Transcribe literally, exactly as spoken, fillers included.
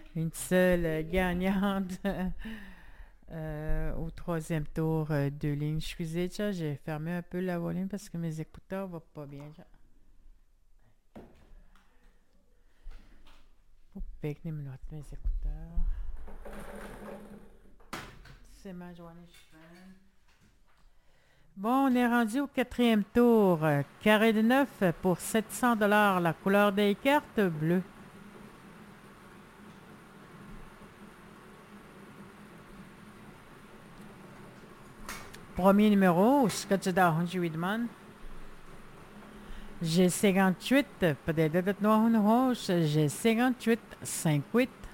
Une seule euh, gagnante euh, au troisième tour euh, de ligne. Excusez, ça, j'ai fermé un peu la volume parce que mes écouteurs vont pas bien. Faut pegar mes écouteurs. C'est ma journée. Bon, on est rendu au quatrième tour. Euh, Carré de neuf pour sept cents dollars. La couleur des cartes, bleu. Premier numéro, Scotch Honji Widman. J'ai cinquante-huit, peut-être de noir ou rouge. J'ai cinquante-huit, cinq huit.